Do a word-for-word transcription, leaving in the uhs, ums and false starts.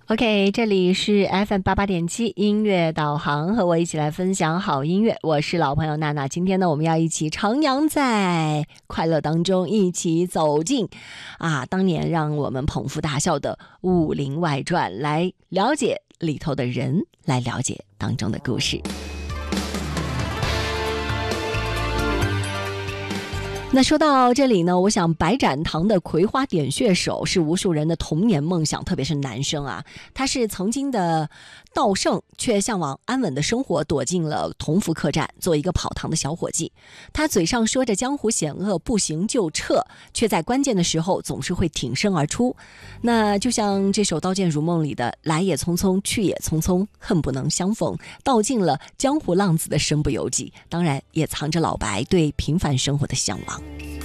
OK，这里是 F M 八八点七音乐导航，和我一起来分享好音乐。我是老朋友娜娜。今天呢，我们要一起徜徉在快乐当中，一起走进啊，当年让我们捧腹大笑的《武林外传》，来了解里头的人，来了解当中的故事。那说到这里呢，我想白展堂的葵花点穴手是无数人的童年梦想，特别是男生啊。他是曾经的道圣，却向往安稳的生活，躲进了同福客栈，做一个跑堂的小伙计。他嘴上说着江湖险恶，不行就撤，却在关键的时候总是会挺身而出。那就像这首《刀剑如梦》里的来也匆匆，去也匆匆，恨不能相逢，道尽了江湖浪子的身不由己，当然也藏着老白对平凡生活的向往。